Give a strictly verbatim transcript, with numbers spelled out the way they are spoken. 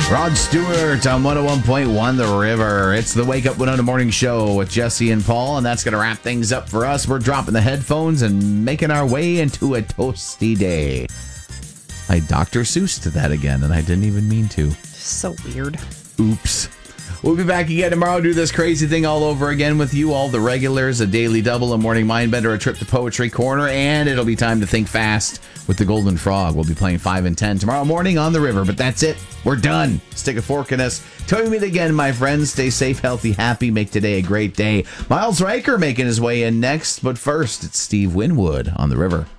Rod Stewart on one oh one point one The River. It's the Wake Up Winona Morning Show with Jesse and Paul, and that's going to wrap things up for us. We're dropping the headphones and making our way into a toasty day. I Doctor Seuss to that again, and I didn't even mean to. So weird. Oops. We'll be back again tomorrow, do this crazy thing all over again with you, all the regulars, a daily double, a morning mindbender, a trip to Poetry Corner, and it'll be time to think fast with the Golden Frog. We'll be playing five and ten tomorrow morning on the river, but that's it. We're done. Stick a fork in us. Till we meet again, my friends, stay safe, healthy, happy, make today a great day. Miles Riker making his way in next, but first, it's Steve Winwood on the river.